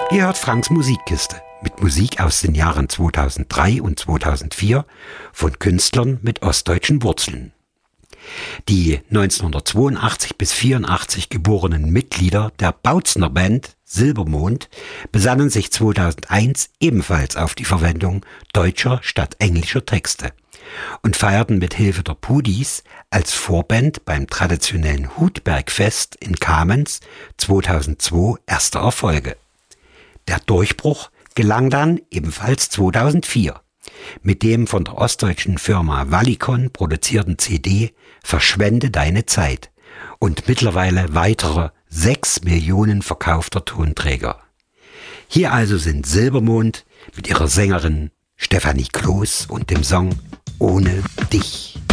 Ihr hört Franks Musikkiste mit Musik aus den Jahren 2003 und 2004 von Künstlern mit ostdeutschen Wurzeln. Die 1982 bis 84 geborenen Mitglieder der Bautzner Band Silbermond besannen sich 2001 ebenfalls auf die Verwendung deutscher statt englischer Texte und feierten mit Hilfe der Pudis als Vorband beim traditionellen Hutbergfest in Kamenz 2002 erste Erfolge. Der Durchbruch gelang dann ebenfalls 2004 mit dem von der ostdeutschen Firma Vallicon produzierten CD Verschwende deine Zeit und mittlerweile weitere 6 Millionen verkaufter Tonträger. Hier also sind Silbermond mit ihrer Sängerin Stefanie Kloß und dem Song Ohne dich.